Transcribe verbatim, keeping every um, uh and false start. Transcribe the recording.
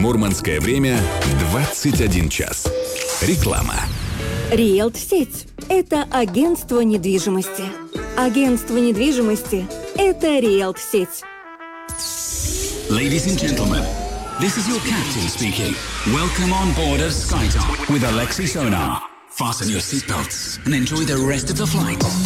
Мурманское время двадцать один час. Реклама. Риэлт-сеть – это агентство недвижимости. Агентство недвижимости – это Риэлт-сеть. Ladies and gentlemen, this is your captain speaking. Welcome on board of SkyTalk with Alexi Sonar. Fasten your seatbelts and enjoy the rest of the flight.